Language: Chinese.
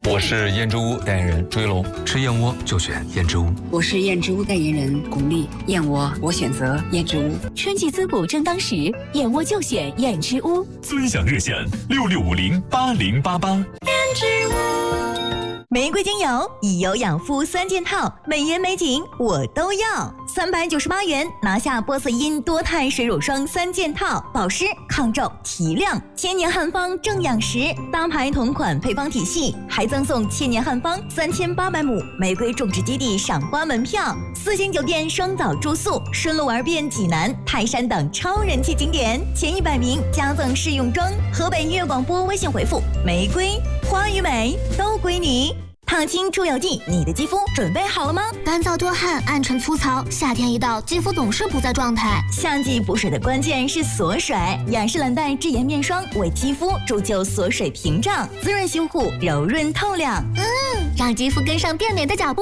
我是燕之屋代言人朱一龙， 吃燕窝就选燕之屋。 我是燕之屋代言人巩俐，燕窝我选择燕之屋。 春季滋补正当时，燕窝就选燕之屋。 尊享热线66508088。燕之屋。玫瑰精油以油养肤3件套，美颜美景我都要，398元拿下波色因多肽水乳霜3件套，保湿抗皱提亮，千年汉方正养食，搭牌同款配方体系，还赠送千年汉方3800亩玫瑰种植基地赏花门票，4星酒店双早住宿，顺路玩遍济南、泰山等超人气景点，前100名加赠试用装。河北音乐广播微信回复玫瑰花与美都归你。烫青出油剂，你的肌肤准备好了吗？ 干燥多汗、暗沉粗糙，夏天一到，肌肤总是不在状态。 夏季补水的关键是锁水，雅诗兰黛智颜面霜为肌肤铸就锁水屏障，滋润修护，柔润透亮。 让肌肤跟上变美的脚步。